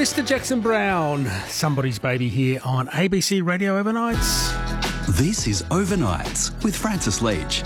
Mr. Jackson Brown, Somebody's Baby here on ABC Radio Overnights. This is Overnights with Francis Leach.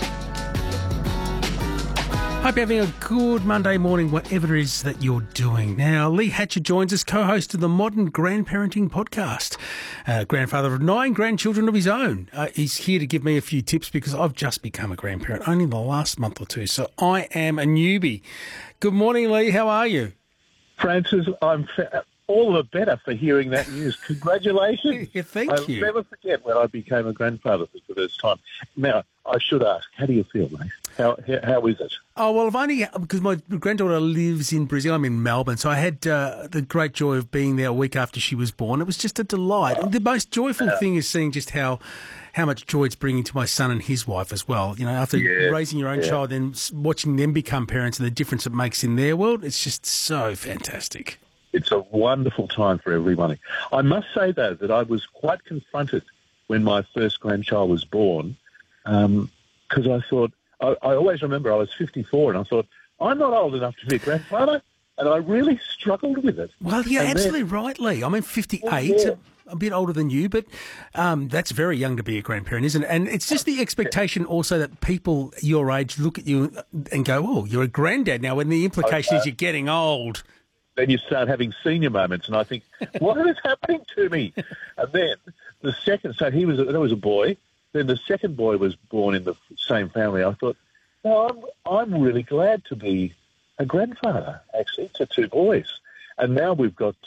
Hope you're having a good Monday morning, whatever it is that you're doing. Now, Lee Hatcher joins us, co-host of the Modern Grandparenting Podcast. Grandfather of 9 grandchildren of his own. He's here to give me a few tips because I've just become a grandparent only in the last month or two, so I am a newbie. Good morning, Lee. How are you? Francis, I'm all the better for hearing that news. Congratulations. Yeah, thank you. I'll never forget when I became a grandfather for the first time. Now, I should ask, how do you feel, mate? How is it? Oh, well, I've only, because my granddaughter lives in Brazil, I'm in Melbourne, so I had the great joy of being there a week after she was born. It was just a delight. And the most joyful thing is seeing just how much joy it's bringing to my son and his wife as well. You know, after raising your own child, then watching them become parents and the difference it makes in their world, it's just so fantastic. It's a wonderful time for everybody. I must say, though, that I was quite confronted when my first grandchild was born, because I thought, I always remember I was 54 and I thought, I'm not old enough to be a grandfather, and I really struggled with it. Well, you're absolutely right, Lee. I'm 58, a bit older than you, but that's very young to be a grandparent, isn't it? And it's just the expectation also that people your age look at you and go, oh, you're a granddad now, when the implication is you're getting old. Then you start having senior moments, and I think, what is happening to me? And then the second, so there was a boy. Then the second boy was born in the same family. I thought, no, I'm really glad to be a grandfather, actually, to 2 boys. And now we've got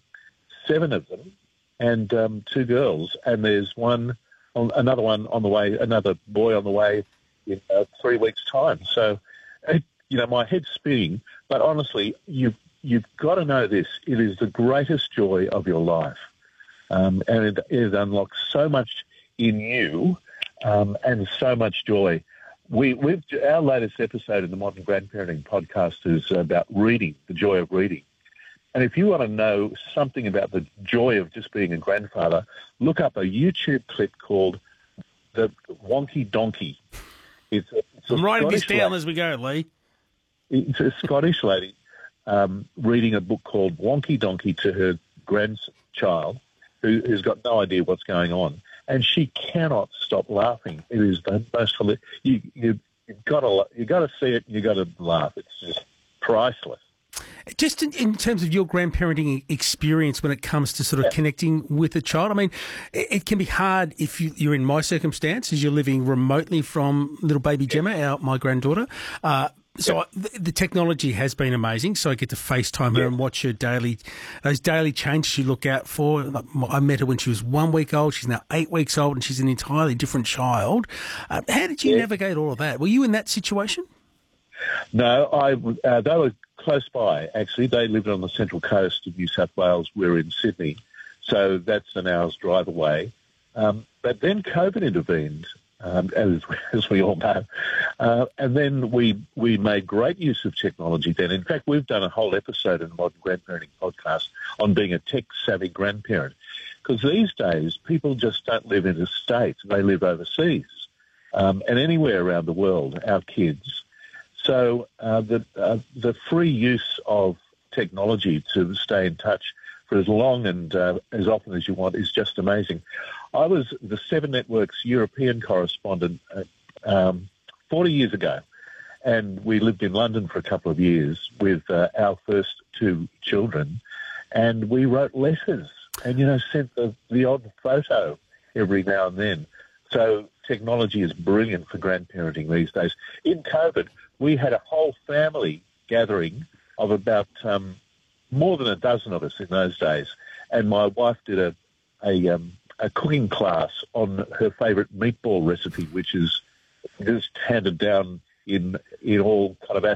7 of them and 2 girls, and there's another one on the way, another boy on the way in 3 weeks' time. So, my head's spinning, but honestly, You've got to know this. It is the greatest joy of your life. And it unlocks so much in you and so much joy. Our latest episode in the Modern Grandparenting Podcast is about reading, the joy of reading. And if you want to know something about the joy of just being a grandfather, look up a YouTube clip called The Wonky Donkey. I'm writing this down as we go, Lee. It's a Scottish lady. Reading a book called Wonky Donkey to her grandchild, who's got no idea what's going on, and she cannot stop laughing. It is the most hilarious. You've got to see it. You've got to laugh. It's just priceless. Just in terms of your grandparenting experience when it comes to sort of connecting with a child, I mean, it can be hard if you're in my circumstances. You're living remotely from little baby Gemma, my granddaughter. So the technology has been amazing. So I get to FaceTime her and watch her those daily changes you look out for. I met her when she was 1 week old. She's now 8 weeks old, and she's an entirely different child. How did you navigate all of that? Were you in that situation? No, they were close by, actually. They lived on the central coast of New South Wales. We're in Sydney. So that's an hour's drive away. But then COVID intervened. As we all know. And then we made great use of technology then. In fact, we've done a whole episode in the Modern Grandparenting Podcast on being a tech-savvy grandparent. Because these days, people just don't live in the States. They live overseas and anywhere around the world, our kids. So the free use of technology to stay in touch for as long and as often as you want is just amazing. I was the 7 Network's European correspondent 40 years ago, and we lived in London for a couple of years with our first 2 children, and we wrote letters and, sent the odd photo every now and then. So technology is brilliant for grandparenting these days. In COVID, we had a whole family gathering of about more than a dozen of us in those days, and my wife did a cooking class on her favourite meatball recipe, which is just handed down in all kind of